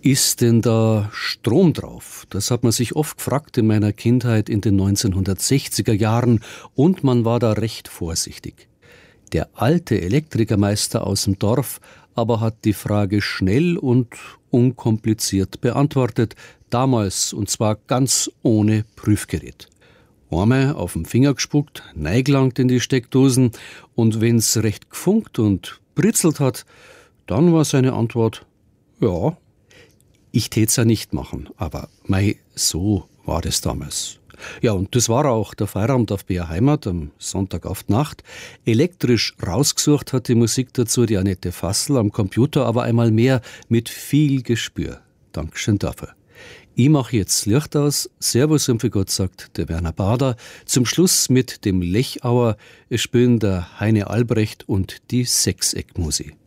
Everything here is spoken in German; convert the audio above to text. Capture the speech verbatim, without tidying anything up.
Ist denn da Strom drauf? Das hat man sich oft gefragt in meiner Kindheit in den neunzehnhundertsechziger Jahren und man war da recht vorsichtig. Der alte Elektrikermeister aus dem Dorf aber hat die Frage schnell und unkompliziert beantwortet, damals und zwar ganz ohne Prüfgerät. Einmal auf den Finger gespuckt, neigelangt in die Steckdosen und wenn's recht gefunkt und britzelt hat, dann war seine Antwort, ja. Ich tät's ja nicht machen, aber mei, so war das damals. Ja, und das war auch der Feierabend auf B R Heimat am Sonntag auf die Nacht. Elektrisch rausgesucht hat die Musik dazu die Annette Fassel am Computer, aber einmal mehr mit viel Gespür. Dankeschön dafür. Ich mache jetzt Licht aus. Servus und für Gott sagt der Werner Bader. Zum Schluss mit dem Lechauer. Es spielen der Heine Albrecht und die Sechseckmusik.